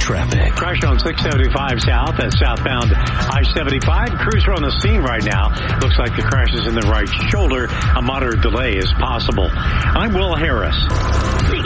traffic. Crash on 675 south at southbound I-75. Crews are on the scene right now. Looks like the crash is in the right shoulder. A moderate delay is possible. I'm Will Harris.